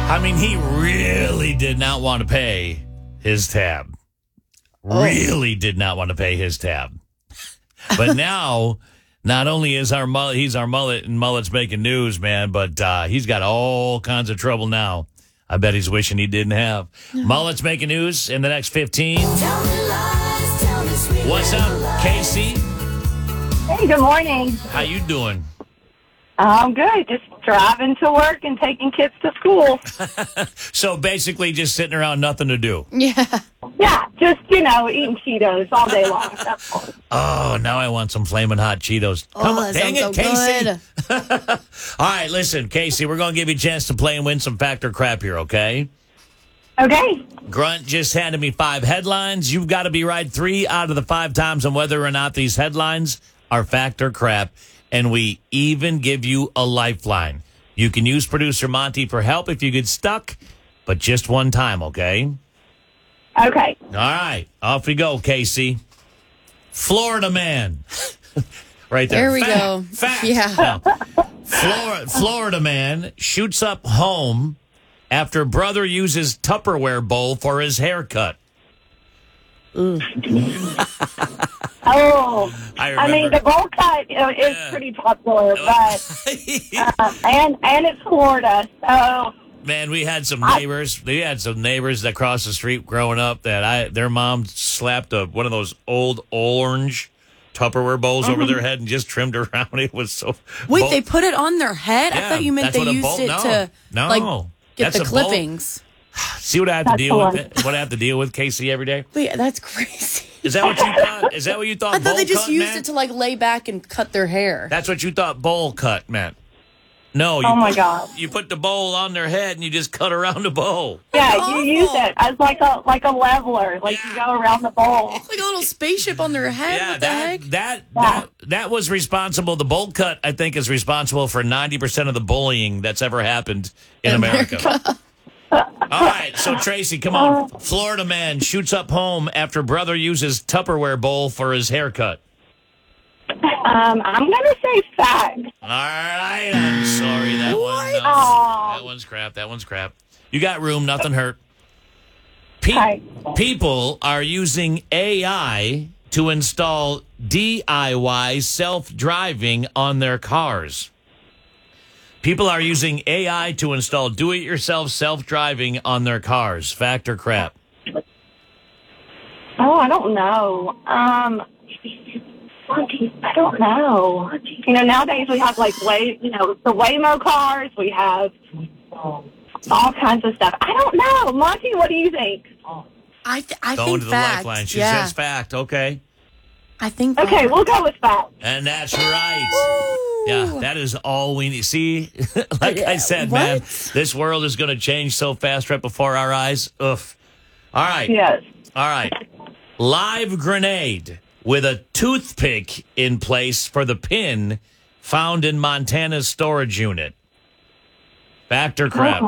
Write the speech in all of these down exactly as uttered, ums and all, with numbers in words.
I mean, he really did not want to pay his tab. Oh. Really did not want to pay his tab. But now, not only is our mullet, he's our mullet, and mullet's making news, man, but uh, he's got all kinds of trouble now. I bet he's wishing he didn't have. Mullet's making news in the next fifteen. Tell me lies, tell me sweet What's up, Casey? Hey, good morning. How you doing? I'm good. Just driving to work and taking kids to school. So basically just sitting around, nothing to do. Yeah. Yeah, just, you know, eating Cheetos all day long. That's all. Oh, now I want some flaming hot Cheetos. Oh, Come on, that dang it, sounds so Casey. good. All right, listen, Casey, we're going to give you a chance to play and win some factor crap here, okay? Okay. Grunt just handed me five headlines. You've got to be right three out of the five times on whether or not these headlines are fact or crap. And we even give you a lifeline. You can use producer Monty for help if you get stuck, but just one time, okay? Okay. All right. Off we go, Casey. Florida man. Right there. There we Fact, go. Fact. Yeah. Now, Florida, Florida man shoots up home after brother uses Tupperware bowl for his haircut. Oh, I, I mean, the bowl cut you know, is Yeah. pretty popular, but uh, and and it's Florida, so Man, we had some neighbors. We had some neighbors that crossed the street growing up that I their mom slapped a, one of those old orange Tupperware bowls over their head and just trimmed around. It was so. Wait, bowl- they put it on their head? Yeah, I thought you meant that's they what a used bowl- it no, to no, like get that's the a bowl. clippings. See what I have to That's deal the with? one. It, what I have to deal with, Casey, every day. Wait, that's crazy. Is that what you thought? Is that what you thought? I thought bowl they just cut used meant? it to like lay back and cut their hair. That's what you thought bowl cut meant. No, you oh my put, god, you put the bowl on their head and you just cut around the bowl. yeah, That's you use awful. it as like a like a leveler, like you go around the bowl. It's like a little spaceship on their head. Yeah, what the that, heck? that Yeah. that that was responsible. The bowl cut, I think, is responsible for ninety percent of the bullying that's ever happened in America. All right, so Tracy, come on. Florida man shoots up home after brother uses Tupperware bowl for his haircut. Um, I'm gonna say fact. All right, I'm sorry. That one, no, Aw. that one's crap. That one's crap. You got room, nothing hurt. Pe- Okay. People are using A I to install D I Y self-driving on their cars. People are using A I to install do-it-yourself self-driving on their cars. Fact or crap? Oh, I don't know. Um, I don't know. You know, nowadays we have like way, you know, the Waymo cars. We have all kinds of stuff. I don't know, Monty. What do you think? I th- I Going think to the fact. lifeline. She yeah. says fact. Okay. I think. Okay, fact. we'll go with fact. And that's right. Yeah, that is all we need. See, like I said, What? man, this world is going to change so fast right before our eyes. Oof. All right. Yes. All right. Live grenade with a toothpick in place for the pin found in Montana's storage unit. Fact or crap?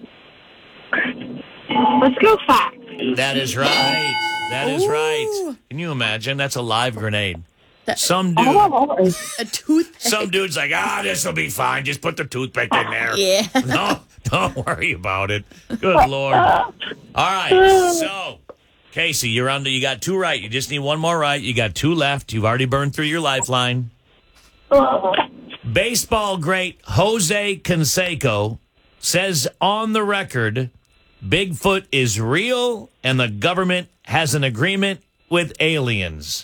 Let's go fact. That is right. That is right. Ooh. Can you imagine? That's a live grenade. That- Some dude, Oh, Lord. A toothpick. some dude's like, ah, this will be fine. Just put the toothpick in there. Yeah. No, don't worry about it. Good Lord. All right. So, Casey, you're on. You got two right. You just need one more right. You got two left. You've already burned through your lifeline. Baseball great Jose Canseco says on the record, Bigfoot is real and the government has an agreement with aliens.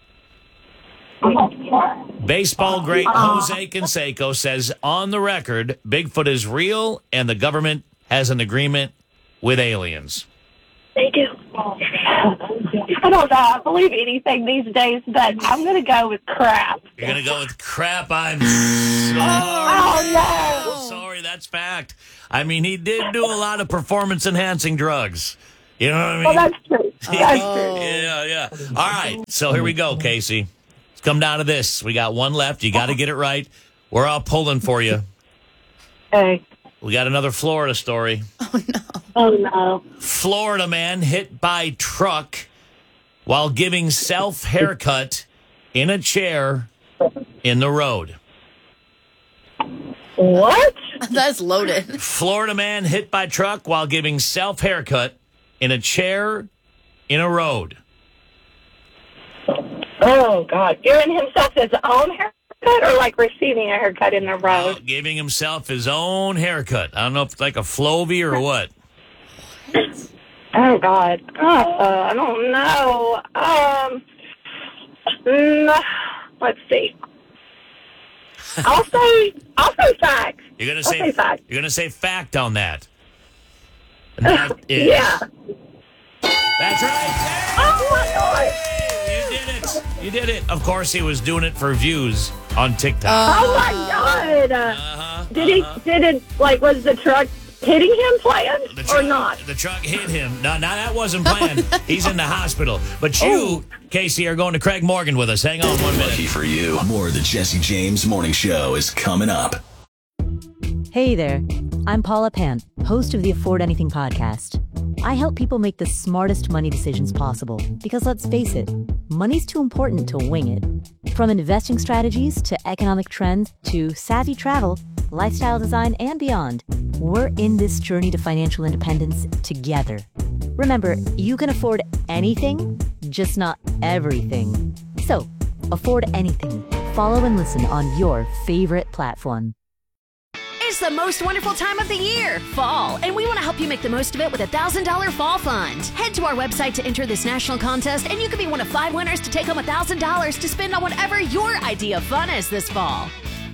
Baseball great Jose Canseco says on the record, Bigfoot is real and the government has an agreement with aliens. They do. I don't know. I believe anything these days, but I'm going to go with crap. You're going to go with crap. I'm sorry. Oh, Sorry, that's fact. I mean, he did do a lot of performance-enhancing drugs. You know what I mean? no. Well, that's true. That's Oh. true. Yeah, yeah. All right, so here we go, Casey. It's come down to this. We got one left. You got to get it right. We're all pulling for you. Okay. We got another Florida story. Oh, no. Florida man hit by truck while giving self haircut in a chair in the road. What? That's loaded. Florida man hit by truck while giving self haircut in a chair in a road. Oh, God. Giving himself his own haircut or like receiving a haircut in the road? Uh, giving himself his own haircut. I don't know if it's like a Flovey or what. Oh, God. Uh, I don't know. Um, mm, let's see. I'll say, I'll say fact. You're gonna I'll say, say fact. You're gonna say fact on that. And that is, Yeah. That's right. Oh, my God. You did it. You did it. Of course, he was doing it for views on TikTok. Oh, my God. Uh-huh, Did uh-huh. he, did it, like, was the truck hitting him planned The or truck, not? The truck hit him. No, no, that wasn't planned. He's in the hospital. But you, Casey, are going to Craig Morgan with us. Hang on one minute. Lucky for you. More of the Jesse James Morning Show is coming up. Hey there, I'm Paula Pant, host of the Afford Anything podcast. I help people make the smartest money decisions possible because let's face it, money's too important to wing it. From investing strategies to economic trends to savvy travel, lifestyle design, and beyond, we're in this journey to financial independence together. Remember, you can afford anything, just not everything. So, afford anything. Follow and listen on your favorite platform. It's the most wonderful time of the year, fall, and we want to help you make the most of it with a one thousand dollars Fall Fund. Head to our website to enter this national contest, and you could be one of five winners to take home one thousand dollars to spend on whatever your idea of fun is this fall.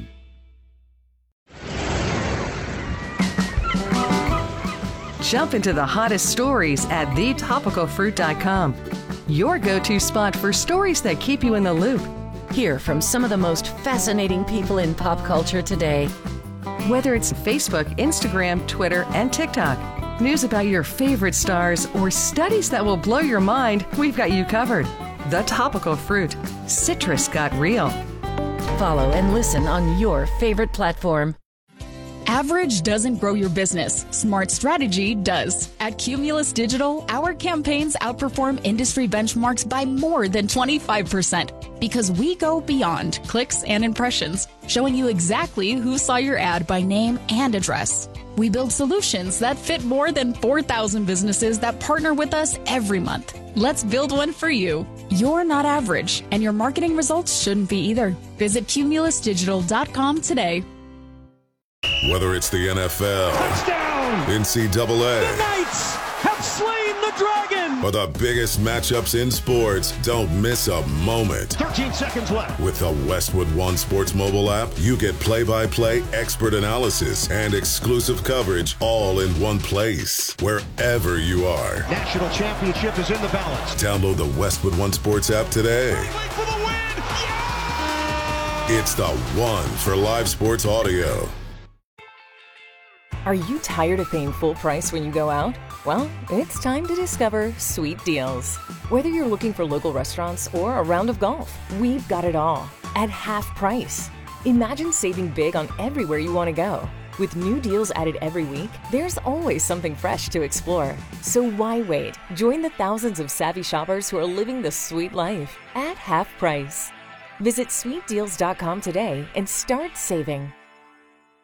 Jump into the hottest stories at the topical fruit dot com. Your go-to spot for stories that keep you in the loop. Hear from some of the most fascinating people in pop culture today. Whether it's Facebook, Instagram, Twitter, and TikTok, news about your favorite stars, or studies that will blow your mind, we've got you covered. The Topical Fruit. Citrus got real. Follow and listen on your favorite platform. Average doesn't grow your business. Smart strategy does. At Cumulus Digital, our campaigns outperform industry benchmarks by more than twenty-five percent because we go beyond clicks and impressions, showing you exactly who saw your ad by name and address. We build solutions that fit more than four thousand businesses that partner with us every month. Let's build one for you. You're not average, and your marketing results shouldn't be either. Visit cumulus digital dot com today. Whether it's the N F L, touchdown, N C double A, the Knights have slain the dragon, or the biggest matchups in sports, don't miss a moment. thirteen seconds left. With the Westwood One Sports mobile app, you get play-by-play expert analysis and exclusive coverage all in one place, wherever you are. National championship is in the balance. Download the Westwood One Sports app today. For the win. Yeah! It's the one for live sports audio. Are you tired of paying full price when you go out? Well, it's time to discover Sweet Deals. Whether you're looking for local restaurants or a round of golf, we've got it all at half price. Imagine saving big on everywhere you want to go. With new deals added every week, there's always something fresh to explore. So why wait? Join the thousands of savvy shoppers who are living the sweet life at half price. Visit sweet deals dot com today and start saving.